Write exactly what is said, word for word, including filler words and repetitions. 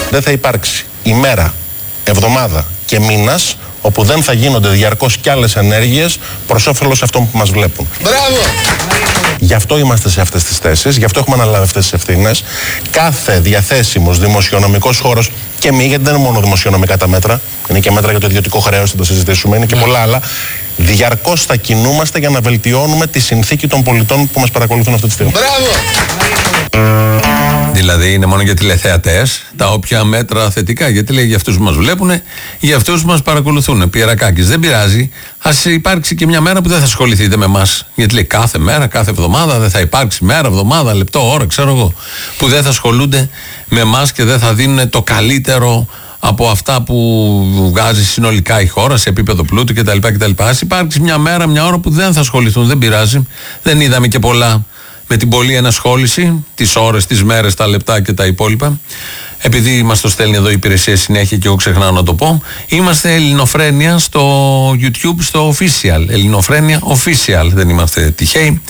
Δεν θα υπάρξει ημέρα, εβδομάδα και μήνας όπου δεν θα γίνονται διαρκώς κι άλλες ενέργειες προς όφελος αυτών που μας βλέπουν. Μπράβο! Γι' αυτό είμαστε σε αυτές τις θέσεις, γι' αυτό έχουμε αναλάβει αυτές τις ευθύνες. Κάθε διαθέσιμος δημοσιονομικός χώρος, και μη, γιατί δεν είναι μόνο δημοσιονομικά τα μέτρα, είναι και μέτρα για το ιδιωτικό χρέος, θα το συζητήσουμε, είναι και mm. πολλά άλλα. Διαρκώς θα κινούμαστε για να βελτιώνουμε τη συνθήκη των πολιτών που μας παρακολουθούν αυτή τη στιγμή. Μπράβο! Δηλαδή είναι μόνο για τηλεθεατές τα όποια μέτρα θετικά. Γιατί λέει για αυτούς που μας βλέπουν, για αυτούς που μας παρακολουθούν. Πιερακάκης, δεν πειράζει. Ας υπάρξει και μια μέρα που δεν θα ασχοληθείτε με εμάς. Γιατί λέει κάθε μέρα, κάθε εβδομάδα δεν θα υπάρξει μέρα, εβδομάδα, λεπτό, ώρα, ξέρω εγώ. Που δεν θα ασχολούνται με εμάς και δεν θα δίνουν το καλύτερο από αυτά που βγάζει συνολικά η χώρα σε επίπεδο πλούτου κτλ. κτλ. Ας υπάρξει μια μέρα, μια ώρα που δεν θα ασχοληθούν. Δεν πειράζει. Δεν είδαμε και πολλά με την πολλή ενασχόληση, τις ώρες, τις μέρες, τα λεπτά και τα υπόλοιπα. Επειδή μας το στέλνει εδώ η υπηρεσία συνέχεια και εγώ ξεχνάω να το πω, είμαστε Ελληνοφρένεια στο YouTube, στο official. Ελληνοφρένεια official, δεν είμαστε τυχαίοι.